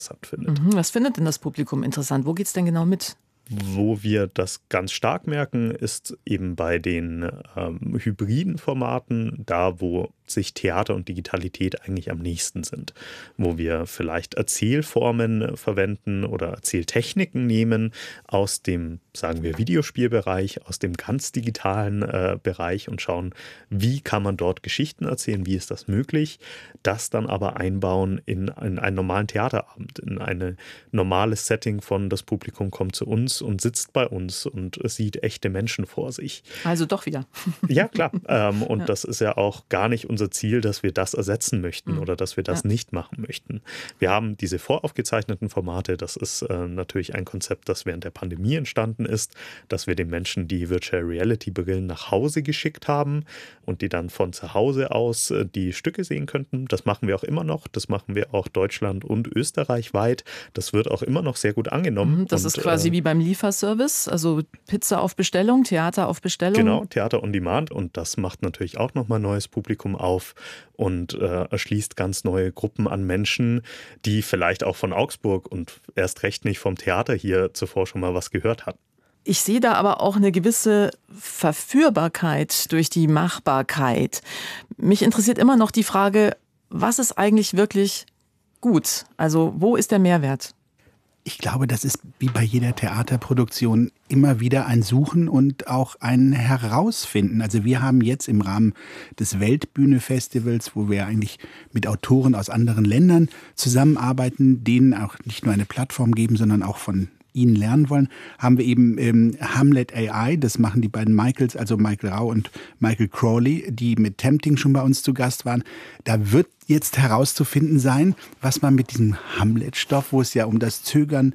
stattfindet. Was findet denn das Publikum interessant? Wo geht es denn genau mit? Wo wir das ganz stark merken, ist eben bei den hybriden Formaten, da wo sich Theater und Digitalität eigentlich am nächsten sind. Wo wir vielleicht Erzählformen verwenden oder Erzähltechniken nehmen aus dem, sagen wir, Videospielbereich, aus dem ganz digitalen Bereich und schauen, wie kann man dort Geschichten erzählen, wie ist das möglich, das dann aber einbauen in einen normalen Theaterabend, in ein normales Setting von das Publikum kommt zu uns und sitzt bei uns und sieht echte Menschen vor sich. Also doch wieder. Ja, klar. Und das ist ja auch gar nicht unser Ziel, dass wir das ersetzen möchten oder dass wir das nicht machen möchten. Wir haben diese voraufgezeichneten Formate, das ist natürlich ein Konzept, das während der Pandemie entstanden ist, dass wir den Menschen die Virtual Reality Brillen nach Hause geschickt haben und die dann von zu Hause aus die Stücke sehen könnten. Das machen wir auch immer noch. Das machen wir auch deutschland- und österreichweit. Das wird auch immer noch sehr gut angenommen. Das ist quasi wie beim Lieferservice, also Pizza auf Bestellung, Theater auf Bestellung. Genau, Theater on Demand und das macht natürlich auch nochmal neues Publikum auf und erschließt ganz neue Gruppen an Menschen, die vielleicht auch von Augsburg und erst recht nicht vom Theater hier zuvor schon mal was gehört hatten. Ich sehe da aber auch eine gewisse Verführbarkeit durch die Machbarkeit. Mich interessiert immer noch die Frage, was ist eigentlich wirklich gut? Also wo ist der Mehrwert? Ich glaube, das ist wie bei jeder Theaterproduktion immer wieder ein Suchen und auch ein Herausfinden. Also wir haben jetzt im Rahmen des Weltbühne-Festivals, wo wir eigentlich mit Autoren aus anderen Ländern zusammenarbeiten, denen auch nicht nur eine Plattform geben, sondern auch von ihnen lernen wollen, haben wir eben Hamlet AI, das machen die beiden Michaels, also Michael Rau und Michael Crawley, die mit Tempting schon bei uns zu Gast waren. Da wird jetzt herauszufinden sein, was man mit diesem Hamlet-Stoff, wo es ja um das Zögern,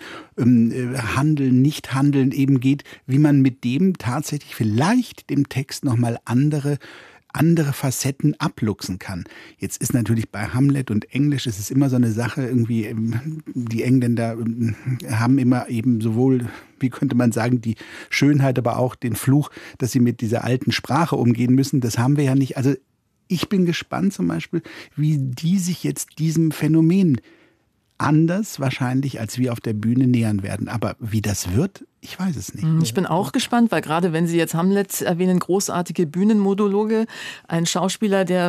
Handeln, Nicht-Handeln eben geht, wie man mit dem tatsächlich vielleicht dem Text nochmal andere Facetten abluchsen kann. Jetzt ist natürlich bei Hamlet und Englisch ist es immer so eine Sache, irgendwie die Engländer haben immer eben sowohl, wie könnte man sagen, die Schönheit, aber auch den Fluch, dass sie mit dieser alten Sprache umgehen müssen. Das haben wir ja nicht. Also ich bin gespannt zum Beispiel, wie die sich jetzt diesem Phänomen anders wahrscheinlich als wir auf der Bühne nähern werden. Aber wie das wird, ich weiß es nicht. Ich bin auch gespannt, weil gerade wenn Sie jetzt Hamlet erwähnen, großartige Bühnenmonologe, ein Schauspieler, der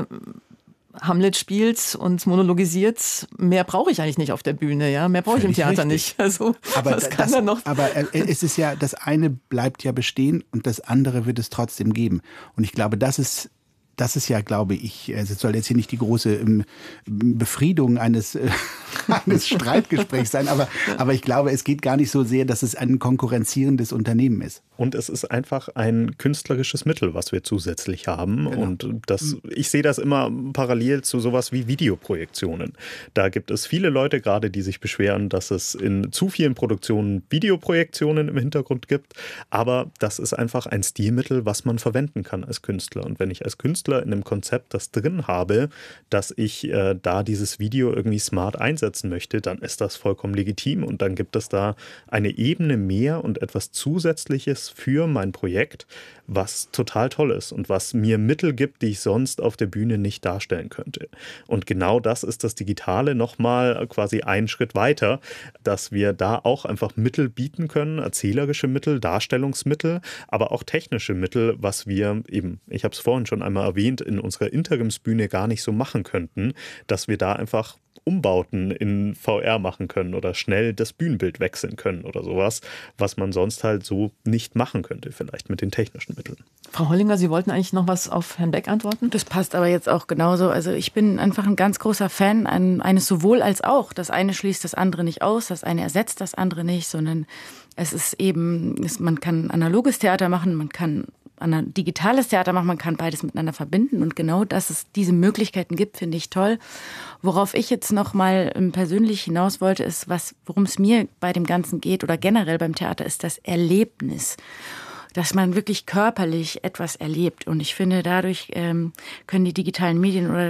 Hamlet spielt und monologisiert, mehr brauche ich eigentlich nicht auf der Bühne, ja, mehr brauche ich im Theater nicht. Also was kann er noch? Aber es ist ja, das eine bleibt ja bestehen und das andere wird es trotzdem geben. Und ich glaube, das ist ja, glaube ich, es soll jetzt hier nicht die große Befriedung eines Streitgesprächs sein, aber ich glaube, es geht gar nicht so sehr, dass es ein konkurrenzierendes Unternehmen ist. Und es ist einfach ein künstlerisches Mittel, was wir zusätzlich haben. Genau. Und ich sehe das immer parallel zu sowas wie Videoprojektionen. Da gibt es viele Leute gerade, die sich beschweren, dass es in zu vielen Produktionen Videoprojektionen im Hintergrund gibt. Aber das ist einfach ein Stilmittel, was man verwenden kann als Künstler. Und wenn ich als Künstler in einem Konzept das drin habe, dass ich da dieses Video irgendwie smart einsetzen möchte, dann ist das vollkommen legitim. Und dann gibt es da eine Ebene mehr und etwas Zusätzliches für mein Projekt, was total toll ist und was mir Mittel gibt, die ich sonst auf der Bühne nicht darstellen könnte. Und genau das ist das Digitale nochmal quasi einen Schritt weiter, dass wir da auch einfach Mittel bieten können, erzählerische Mittel, Darstellungsmittel, aber auch technische Mittel, was wir eben, ich habe es vorhin schon einmal erwähnt, in unserer Interimsbühne gar nicht so machen könnten, dass wir da einfach Umbauten in VR machen können oder schnell das Bühnenbild wechseln können oder sowas, was man sonst halt so nicht machen könnte, vielleicht mit den technischen Mitteln. Frau Hollinger, Sie wollten eigentlich noch was auf Herrn Beck antworten? Das passt aber jetzt auch genauso. Also ich bin einfach ein ganz großer Fan eines sowohl als auch. Das eine schließt das andere nicht aus, das eine ersetzt das andere nicht, sondern es ist eben, man kann analoges Theater machen, man kann digitales Theater machen, man kann beides miteinander verbinden und genau, dass es diese Möglichkeiten gibt, finde ich toll. Worauf ich jetzt noch mal persönlich hinaus wollte, ist, worum es mir bei dem Ganzen geht oder generell beim Theater, ist das Erlebnis. Dass man wirklich körperlich etwas erlebt und ich finde, dadurch können die digitalen Medien oder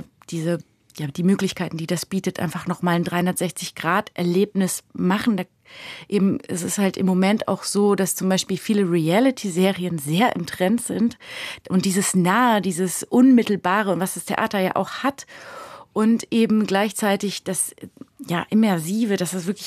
die Möglichkeiten, die das bietet, einfach nochmal ein 360-Grad-Erlebnis machen. Es ist halt im Moment auch so, dass zum Beispiel viele Reality-Serien sehr im Trend sind und dieses Nahe, dieses Unmittelbare und was das Theater ja auch hat und eben gleichzeitig das immersive, dass es wirklich